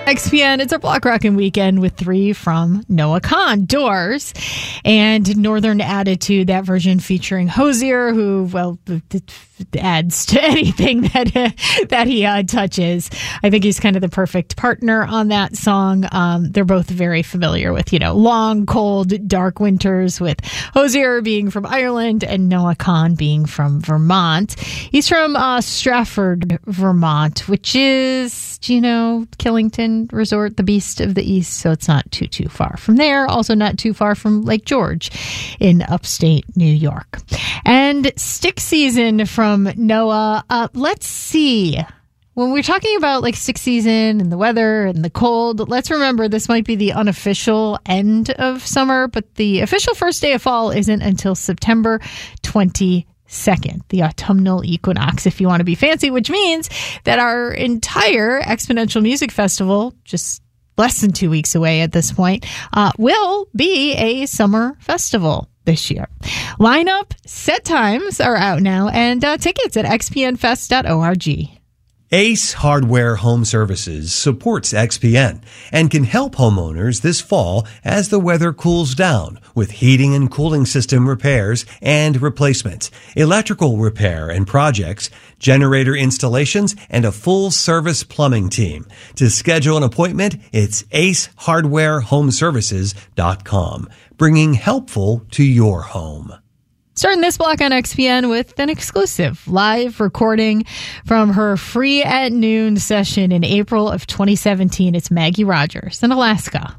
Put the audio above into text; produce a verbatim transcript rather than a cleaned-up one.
X P N, it's our block rockin' weekend with three from Noah Kahan, Doors, and Northern Attitude, that version featuring Hozier, who, well, adds to anything that uh, that he uh, touches. I think he's kind of the perfect partner on that song. Um, they're both very familiar with, you know, long, cold, dark winters, with Hozier being from Ireland and Noah Kahan being from Vermont. He's from uh, Stratford, Vermont, which is, you know, Killington Resort, the beast of the east, so it's not too, too far from there. Also not too far from Lake George in upstate New York. And Stick Season from Noah. Uh, let's see. When we're talking about like Stick Season and the weather and the cold, let's remember this might be the unofficial end of summer, but the official first day of fall isn't until September twenty-second, the autumnal equinox, if you want to be fancy, which means that our entire Exponential Music Festival, just less than two weeks away at this point, uh, will be a summer festival this year. Lineup, set times are out now, and uh, tickets at x p n fest dot org. Ace Hardware Home Services supports X P N and can help homeowners this fall as the weather cools down with heating and cooling system repairs and replacements, electrical repair and projects, generator installations, and a full-service plumbing team. To schedule an appointment, it's ace hardware home services dot com, bringing helpful to your home. Starting this block on X P N with an exclusive live recording from her Free at Noon session in April of twenty seventeen. It's Maggie Rogers in Alaska.